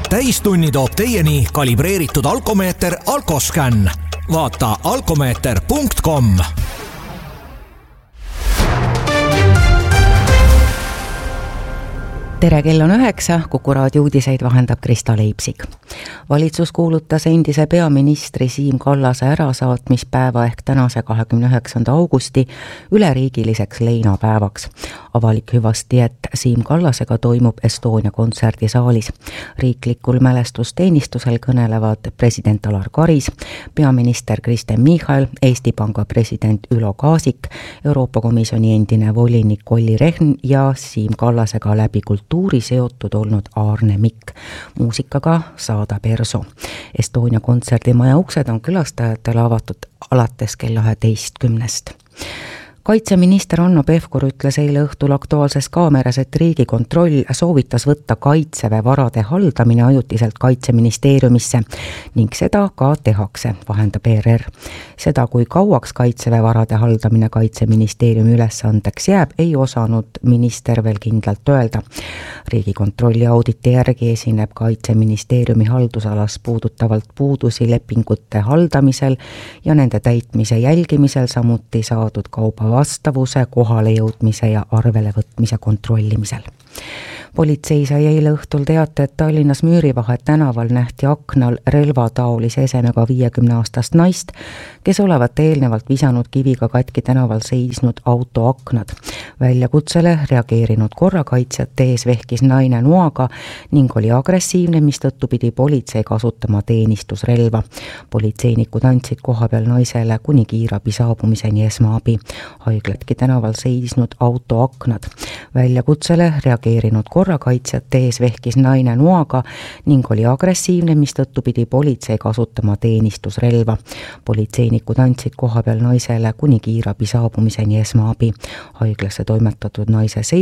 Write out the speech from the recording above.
täistunni toob teieni kalibreeritud alkomeeter Alkoscan. Vaata alkomeeter.com. Tere, kell on 9, Kuku raadio uudiseid vahendab Krista Leipsik. Valitsus kuulutas endise peaministri Siim Kallase ärasaatmispäeva ehk tänase 29. augusti üleriigiliseks leinapäevaks. Avalik hüvasti, et Siim Kallasega toimub Estonia kontserdisaalis. Riiklikul mälestusteenistusel kõnelevad president Alar Karis, peaminister Kristen Michal, Eesti Panga president Ülo Kaasik, Euroopa Komisjoni endine volinik Olli Rehn ja Siim Kallasega läbi kultuuri seotud olnud Aarne Mikk. Muusikaga Saada Perso. Estonia kontserdimaja uksed on külastajatele avatud alates kella 11. Kaitseminister Hanno Pevkur ütles eile õhtul Aktuaalses Kaameras, et Riigikontroll soovitas võtta Kaitseväe varade haldamine ajutiselt Kaitseministeeriumisse ning seda ka tehakse, vahendab ERR. Seda, kui kauaks Kaitseväe varade haldamine Kaitseministeeriumi ülesandeks jääb, ei osanud minister veel kindlalt öelda. Riigikontrolli auditi järgi esineb Kaitseministeeriumi haldusalas puudutavalt puudusi lepingute haldamisel ja nende täitmise jälgimisel, samuti saadud kauba vastavuse, kohale jõudmise ja arvele võtmise kontrollimisel. Politsei sai eile õhtul teate, et Tallinnas Müürivahe tänaval nähti aknal relvataolise esemega 50-aastast naist, kes olevat eelnevalt visanud kiviga katki tänaval seisnud auto aknad. Väljakutsele reageerinud korrakaitsjate ees vehkis naine noaga ning oli agressiivne, mistõttu pidi politsei kasutama teenistusrelva. Politseinikud andsid kohapeal naisele kuni kiirabi saabumiseni esmaabi. Haiglatki tänaval seisnud auto aknad. Väljakutsele reageerinud korrakaitsjate ees vehkis naine noaga ning oli agressiivne, mistõttu pidi politsei kasutama teenistusrelva. Politseinikud andsid kohapeal naisele kuni kiirabi saabumiseni esmaabi. Haiglasse toimetatud naise